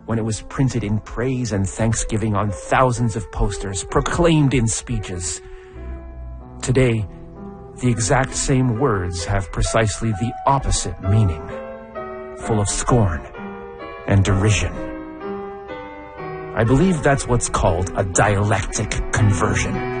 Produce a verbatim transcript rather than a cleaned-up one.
when it was printed in praise and thanksgiving on thousands of posters, proclaimed in speeches. Today, the exact same words have precisely the opposite meaning, full of scorn and derision. I believe that's what's called a dialectic conversion.